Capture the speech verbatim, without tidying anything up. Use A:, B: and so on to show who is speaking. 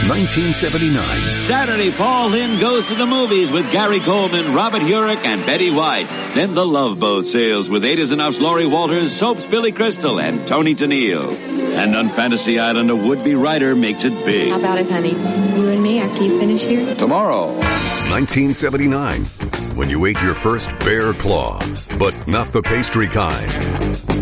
A: nineteen seventy-nine.
B: Saturday, Paul Lynde goes to the movies with Gary Coleman, Robert Urich, and Betty White. Then The Love Boat sails with Ada Zenough's Laurie Walters, Soap's Billy Crystal, and Tony Tennille. And on Fantasy Island, a would-be writer makes it big.
C: How about it, honey? You and me after you finish here?
A: Tomorrow. nineteen seventy-nine. When you ate your first bear claw, but not the pastry kind.